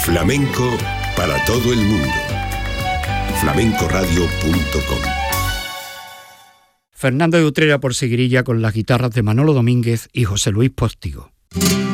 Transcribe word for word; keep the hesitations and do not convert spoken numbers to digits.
Flamenco para todo el mundo. flamenco radio punto com. Fernando de Utrera por Seguirilla con las guitarras de Manolo Domínguez y José Luis Postigo.